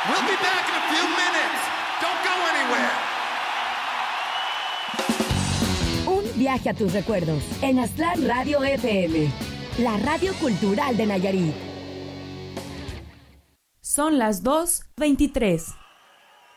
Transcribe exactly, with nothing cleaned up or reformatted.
We'll be back in a few minutes. Don't go anywhere. Un viaje a tus recuerdos en Aztlán Radio F M, la radio cultural de Nayarit. Son las dos veintitrés.